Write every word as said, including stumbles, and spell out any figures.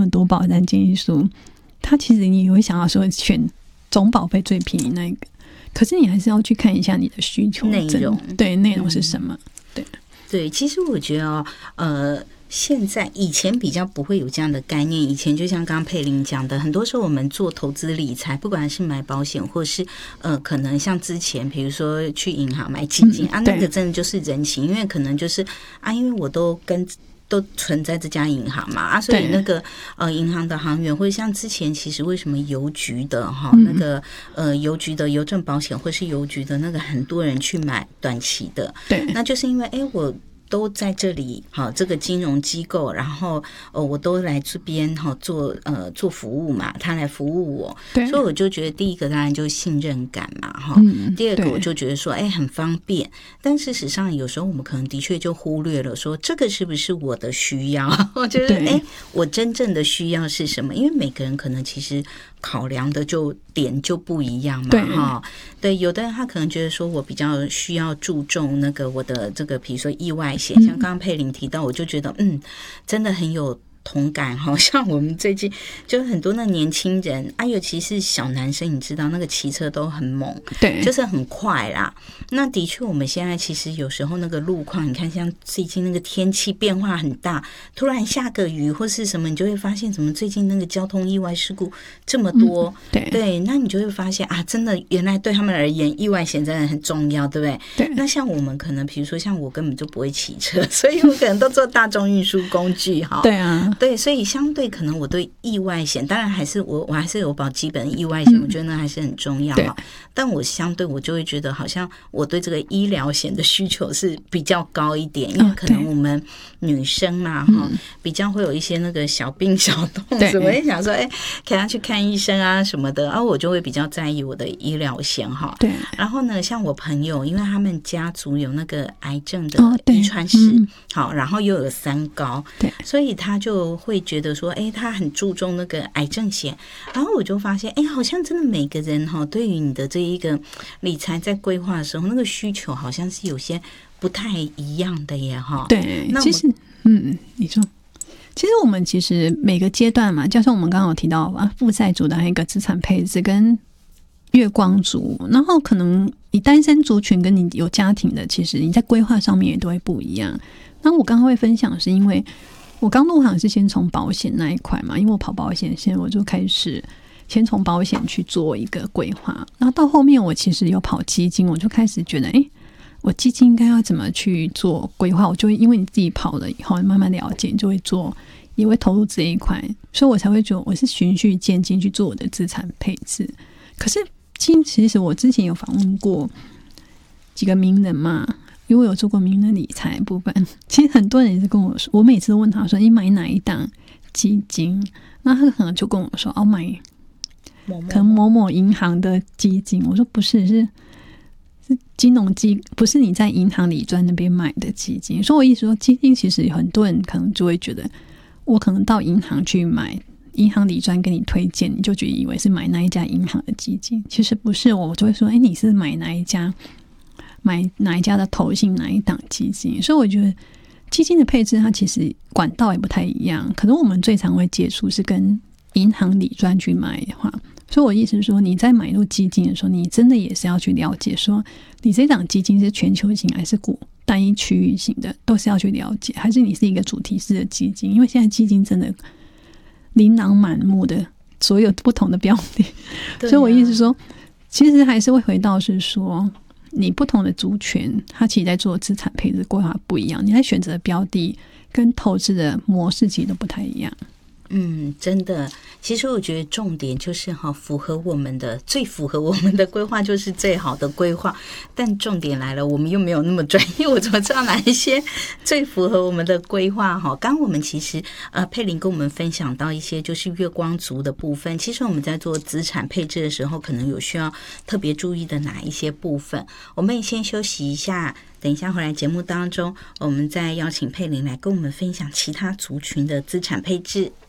多保单建议书，它其实你会想要说选总保费最便宜那一个，可是你还是要去看一下你的需求内容， 对，内容是什么、嗯、对对。其实我觉得哦，呃现在以前比较不会有这样的概念，以前就像刚刚佩玲讲的，很多时候我们做投资理财，不管是买保险或是呃可能像之前比如说去银行买基金、嗯、啊，那个真的就是人情，因为可能就是啊，因为我都跟都存在这家银行嘛啊，所以那个呃银行的行员，或者像之前其实为什么邮局的哈、嗯、那个呃邮局的邮政保险或是邮局的那个很多人去买短期的， 对， 那就是因为哎我都在这里好，这个金融机构，然后呃我都来这边哈做呃做服务嘛，他来服务我，所以我就觉得第一个当然就是信任感嘛哈、嗯，第二个我就觉得说哎很方便，但事实上有时候我们可能的确就忽略了说这个是不是我的需要，我觉得哎我真正的需要是什么？因为每个人可能其实考量的就点就不一样嘛哈，对，有的人他可能觉得说我比较需要注重那个我的这个比如说意外险，像刚刚佩玲提到，我就觉得嗯真的很有同感哈，像我们最近就很多那年轻人啊，尤其是小男生，你知道那个骑车都很猛， 对， 就是很快啦。那的确，我们现在其实有时候那个路况，你看像最近那个天气变化很大，突然下个雨或是什么，你就会发现怎么最近那个交通意外事故这么多，嗯、 对对，那你就会发现啊，真的原来对他们而言，意外险真的很重要，对不对？ 对。 那像我们可能比如说像我根本就不会骑车，所以我可能都坐大众运输工具哈。 对啊。 对，所以相对可能我对意外险，当然还是我我还是有保基本意外险、嗯，我觉得那还是很重要哈。但我相对我就会觉得，好像我对这个医疗险的需求是比较高一点，因为可能我们女生嘛哈、哦，比较会有一些那个小病小痛什么，会想说哎，给他去看医生啊什么的，然后我就会比较在意我的医疗险哈。 对。 然后呢，像我朋友，因为他们家族有那个癌症的遗传史， 哦嗯、 好，然后又有三高， 对， 所以他就会觉得说，哎，他很注重那个癌症险。然后我就发现，哎，好像真的每个人哈，对于你的这一个理财在规划的时候，那个需求好像是有些不太一样的耶哈。 对，那其实，嗯，你说，其实我们其实每个阶段嘛，加上我们刚刚有提到啊，负债族的那个资产配置跟月光族，然后可能你单身族群跟你有家庭的，其实你在规划上面也都会不一样。那我刚刚会分享是因为我刚入行是先从保险那一块嘛，因为我跑保险线，我就开始先从保险去做一个规划，然后到后面我其实有跑基金，我就开始觉得哎，我基金应该要怎么去做规划，我就会因为你自己跑了以后慢慢了解，你就会做，也会投入这一块，所以我才会觉得我是循序渐进去做我的资产配置。可是其实我之前有访问过几个名人嘛，因为我有做过名人理财部分，其实很多人也是跟我说，我每次都问他说你买哪一档基金，那他可能就跟我说哦买可能某某银行的基金，我说不是，是是金融基，不是你在银行理专那边买的基金。所以我意思说基金其实很多人可能就会觉得我可能到银行去买，银行理专给你推荐，你就觉得以为是买那一家银行的基金，其实不是，我就会说哎，你是买哪一家买哪一家的投信哪一档基金。所以我觉得基金的配置它其实管道也不太一样，可能我们最常会接触是跟银行理专去买的话，所以我意思是说你在买入基金的时候，你真的也是要去了解说你这档基金是全球型还是股单一区域型的，都是要去了解，还是你是一个主题式的基金，因为现在基金真的琳琅满目的所有不同的标的、啊、所以我意思是说其实还是会回到是说你不同的族群它其实在做资产配置规划不一样，你在选择的标的跟投资的模式其实都不太一样。 嗯，真的，其实我觉得重点就是哈，符合我们的最符合我们的规划就是最好的规划。但重点来了，我们又没有那么专业，我怎么知道哪一些最符合我们的规划哈？刚刚我们其实呃，佩玲跟我们分享到一些就是月光族的部分。其实我们在做资产配置的时候，可能有需要特别注意的哪一些部分？我们也先休息一下。等一下回来节目当中，我们再邀请佩玲来跟我们分享其他族群的资产配置。